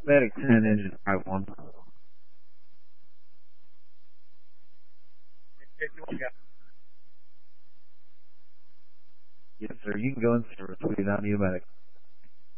Medic 10, engine 5-1. Yes, sir. You can go in service. We now need a medic.